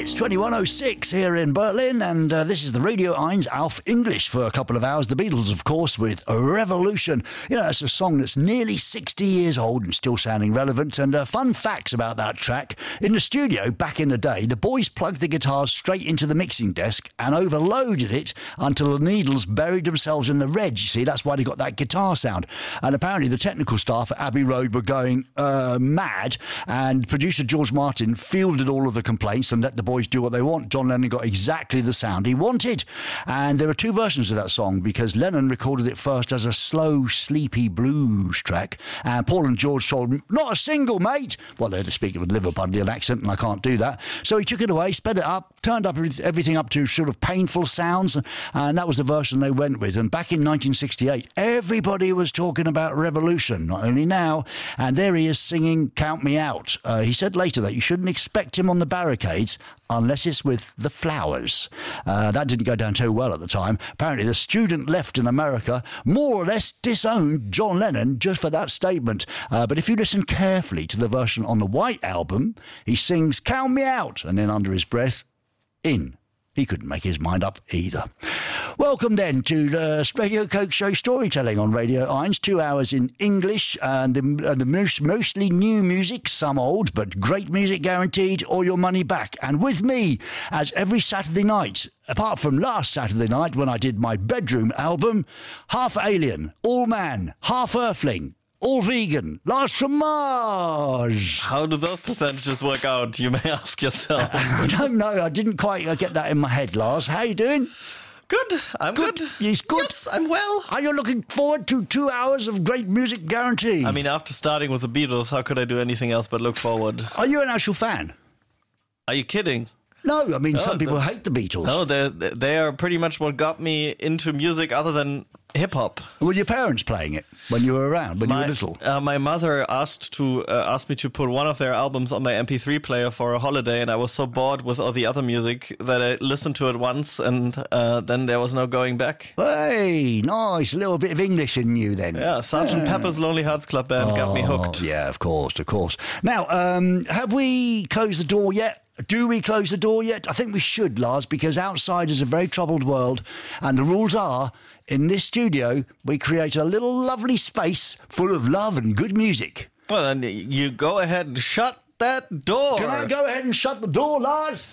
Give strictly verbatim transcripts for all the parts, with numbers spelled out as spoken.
It's twenty-one oh six here in Berlin, and uh, this is the Radio eins Auf English for a couple of hours. The Beatles, of course, with Revolution. You know, it's a song that's nearly sixty years old and still sounding relevant. And uh, fun facts about that track. In the studio, back in the day, the boys plugged the guitars straight into the mixing desk and overloaded it until the needles buried themselves in the red. You see, that's why they got that guitar sound. And apparently the technical staff at Abbey Road were going uh, mad, and producer George Martin fielded all of the complaints and let the boys do what they want. John Lennon got exactly the sound he wanted. And there are two versions of that song, because Lennon recorded it first as a slow, sleepy blues track, and Paul and George told him, not a single, mate. Well, they're speaking with a Liverpudlian accent, and I can't do that. So he took it away, sped it up, turned up everything up to sort of painful sounds, and that was the version they went with. And back in nineteen sixty-eight, everybody was talking about Revolution, not only now, and there he is singing Count Me Out. Uh, he said later that you shouldn't expect him on the barricades unless it's with the Flowers. Uh, that didn't go down too well at the time. Apparently the student left in America more or less disowned John Lennon just for that statement. Uh, but if you listen carefully to the version on the White Album, he sings Count Me Out, and then under his breath, In. He couldn't make his mind up either. Welcome then to the Radio Coke Show Storytelling on Radio eins. Two hours in English, and the, uh, the most, mostly new music, some old, but great music guaranteed, or your money back. And with me, as every Saturday night, apart from last Saturday night when I did my bedroom album, half alien, all man, half earthling, all vegan, Lars from Mars. How do those percentages work out, you may ask yourself? I don't know. I didn't quite get that in my head, Lars. How you doing? Good. I'm good. good. He's good. Yes, I'm well. Are you looking forward to two hours of great music guarantee? I mean, after starting with the Beatles, how could I do anything else but look forward? Are you an actual fan? Are you kidding? No, I mean, no, some people the, hate the Beatles. No, they they are pretty much what got me into music other than hip-hop. Were your parents playing it when you were around, when my, you were little? Uh, my mother asked to uh, asked me to put one of their albums on my M P three player for a holiday, and I was so bored with all the other music that I listened to it once, and uh, then there was no going back. Hey, nice. A little bit of English in you then. Yeah, Sergeant yeah. Pepper's Lonely Hearts Club Band oh, got me hooked. Yeah, of course, of course. Now, um, have we closed the door yet? Do we close the door yet? I think we should, Lars, because outside is a very troubled world, and the rules are, in this studio, we create a little lovely space full of love and good music. Well, then you go ahead and shut that door. Can I go ahead and shut the door, Lars?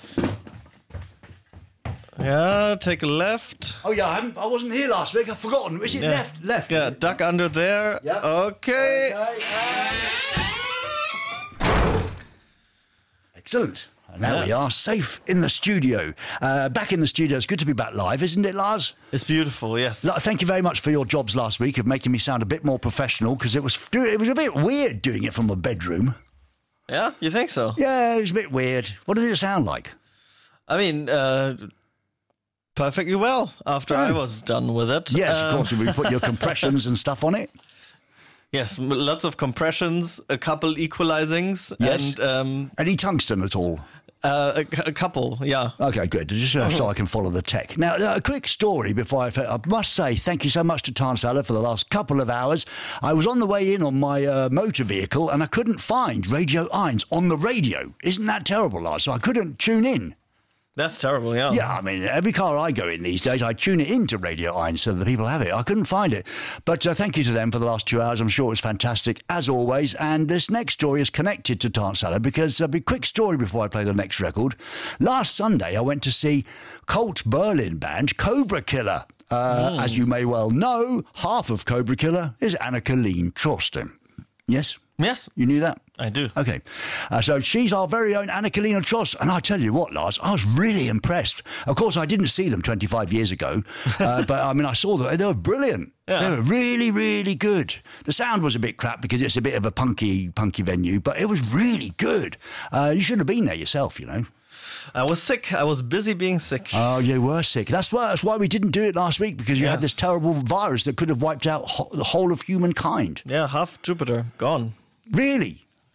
Yeah, take a left. Oh, yeah, I, hadn't, I wasn't here last week. I've forgotten. Is it yeah. left? Left. Yeah, duck under there. Yep. Okay. okay. Uh... Excellent. Now yeah. we are safe in the studio. Uh, back in the studio. It's good to be back live, isn't it, Lars? It's beautiful, yes. Thank you very much for your jobs last week of making me sound a bit more professional, because it was it was a bit weird doing it from a bedroom. Yeah, you think so? Yeah, it was a bit weird. What did it sound like? I mean, uh, perfectly well after oh. I was done with it. Yes, um, of course. We put your compressions and stuff on it. Yes, lots of compressions, a couple equalizings. Yes. And, um, any tungsten at all? Uh, a, a couple, yeah. Okay, good. Just uh, so I can follow the tech. Now, uh, a quick story before I... I must say thank you so much to Tarnsala for the last couple of hours. I was on the way in on my uh, motor vehicle and I couldn't find Radio eins on the radio. Isn't that terrible, Lars? So I couldn't tune in. That's terrible, yeah. Yeah, I mean, every car I go in these days, I tune it into Radio eins so that the people have it. I couldn't find it. But uh, thank you to them for the last two hours. I'm sure it was fantastic, as always. And this next story is connected to Tarnsala because there'll be a quick story before I play the next record. Last Sunday, I went to see cult Berlin band Cobra Killer. Uh, mm. As you may well know, half of Cobra Killer is Anna-Caline Trosten. Yes? Yes. You knew that? I do. Okay. Uh, so she's our very own Anna-Caline Trosten. And I tell you what, Lars, I was really impressed. Of course, I didn't see them twenty-five years ago. Uh, but, I mean, I saw them. They were brilliant. Yeah. They were really, really good. The sound was a bit crap because it's a bit of a punky, punky venue. But it was really good. Uh, you should have been there yourself, you know. I was sick. I was busy being sick. Oh, you were sick. That's why, that's why we didn't do it last week, because you yes. had this terrible virus that could have wiped out ho- the whole of humankind. Yeah, half Jupiter gone. Really?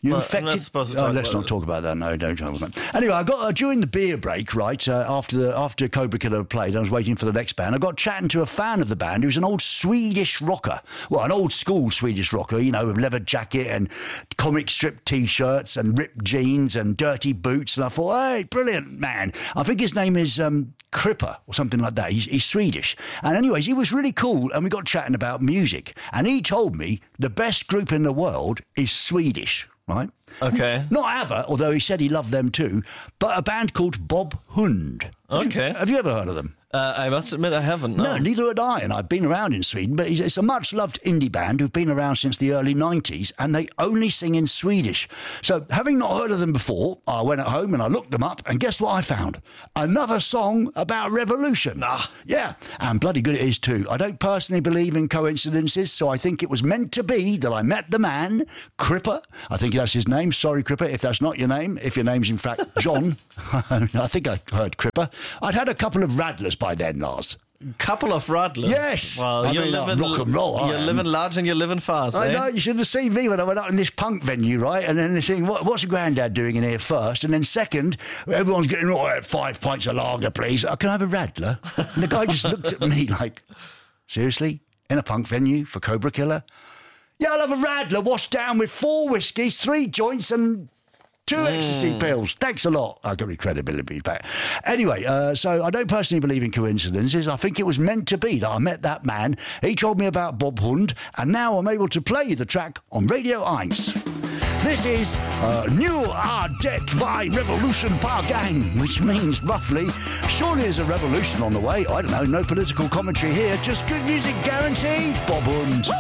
You Well, I'm infected? not supposed to oh, talk let's about not it. talk about that. No, don't talk about that. Anyway, I got uh, during the beer break, right uh, after the after Cobra Killer played, I was waiting for the next band. I got chatting to a fan of the band who's an old Swedish rocker. Well, an old school Swedish rocker, you know, with leather jacket and comic strip T-shirts and ripped jeans and dirty boots. And I thought, hey, brilliant man. I think his name is um, Kripper or something like that. He's, he's Swedish. And anyways, he was really cool, and we got chatting about music. And he told me the best group in the world is Swedish. Right? Okay. Not ABBA, although he said he loved them too, but a band called Bob Hund. Have Okay. You, have you ever heard of them? Uh, I must admit I haven't. No. No, neither had I, and I've been around in Sweden, but it's a much-loved indie band who've been around since the early nineties, and they only sing in Swedish. So, having not heard of them before, I went at home and I looked them up, and guess what I found? Another song about revolution. Ah. Yeah, and bloody good it is too. I don't personally believe in coincidences, so I think it was meant to be that I met the man, Kripper. I think that's his name. Sorry, Kripper, if that's not your name. If your name's in fact John, I think I heard Kripper. I'd had a couple of Radlers by then, Lars. Couple of Radlers. Yes. Well, I you're mean, living rock and roll, I You're am. living large and you're living fast. I eh? know, you should have seen me when I went up in this punk venue, right? And then they're saying, what, what's the granddad doing in here first? And then second, everyone's getting, all right, five pints of lager, please. Oh, can I have a Radler? And the guy just looked at me like, seriously? In a punk venue for Cobra Killer? Yeah, I'll have a Radler washed down with four whiskies, three joints and two mm. ecstasy pills. Thanks a lot. I got my credibility back. Anyway, uh, so I don't personally believe in coincidences. I think it was meant to be that I met that man. He told me about Bob Hund, and now I'm able to play the track on Radio eins. This is uh, New Adet by Revolution Par Gang, which means roughly, surely there's a revolution on the way. I don't know, no political commentary here, just good music guaranteed. Bob Hund.